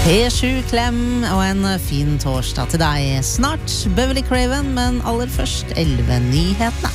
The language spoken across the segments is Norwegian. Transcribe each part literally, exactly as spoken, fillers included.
P sju klem og en fin torsdag til deg. Snart Beverly Craven, men aller først elleve nyhetene.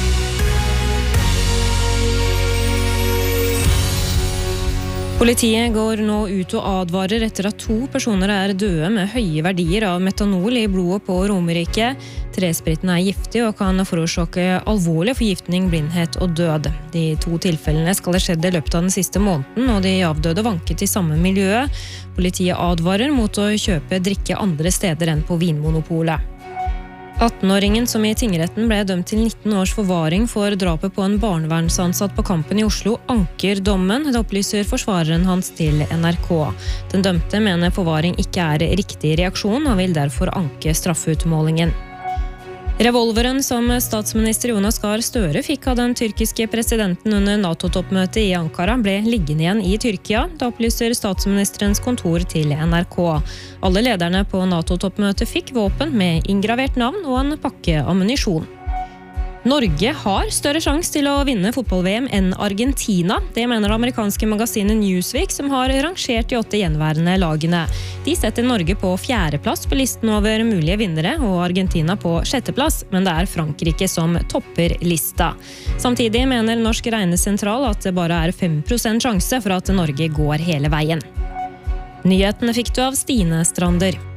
Politiet går nå ut og advarer etter at to personer er døde med høye verdier av metanol i blodet på Romerike. Trespriten er giftig og kan forårsake alvorlig forgiftning, blindhet og død. De to tilfellene skal ha skjedd i løpet av den siste måneden, og de avdøde vanket i samme miljø. Politiet advarer mot å kjøpe drikke andre steder enn på Vinmonopolet. atten-åringen som i tingretten ble dømt til nitten års forvaring for drapet på en barnevernsansatt på Kampen i Oslo, anker dommen. Det opplyser forsvareren hans til N R K. Den dømte mener forvaring ikke er riktig reaksjon og vil derfor anke straffeutmålingen. Revolveren som statsminister Jonas Gahr Støre fikk av den tyrkiske presidenten under NATO-toppmøtet i Ankara ble liggende igjen i Tyrkia. Det opplyser statsministerens kontor til N R K. Alle lederne på NATO-toppmøtet fikk våpen med inngravert navn og en pakke ammunisjon. Norge har større sjanse til å vinne fotball-V M enn Argentina. Det mener det amerikanske magasinet Newsweek, som har rangert de åtte gjenværende lagene. De setter Norge på fjerdeplass på listen over mulige vinnere, og Argentina på sjetteplass, men det er Frankrike som topper lista. Samtidig mener Norsk Regnesentral at det bare er fem prosent sjanse for at Norge går hele veien. Nyhetene fikk du av Stine Strander.